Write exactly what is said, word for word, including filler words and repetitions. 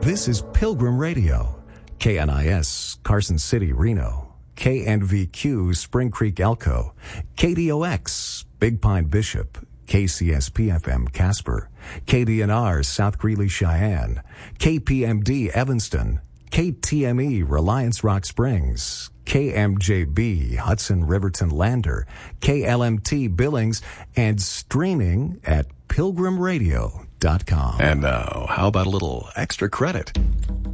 This is Pilgrim Radio, K N I S, Carson City, Reno, K N V Q, Spring Creek, Elko, K D O X, Big Pine, Bishop, K C S P F M, Casper, K D N R, South Greeley, Cheyenne, K P M D, Evanston, K T M E, Reliance Rock Springs, K M J B, Hudson Riverton Lander, K L M T Billings, and streaming at pilgrim radio dot com. And now, how about a little extra credit?